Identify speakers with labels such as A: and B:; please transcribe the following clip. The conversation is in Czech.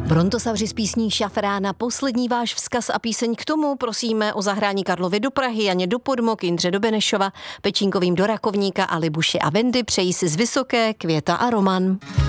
A: Brontosavři z písní Šafrána, poslední váš vzkaz a píseň k tomu prosíme o zahrání Karlovi do Prahy, Janě do Podmok, Jindře do Benešova, Pečínkovým do Rakovníka a Libuši a Vendy přejí si z Vysoké Květa a Roman.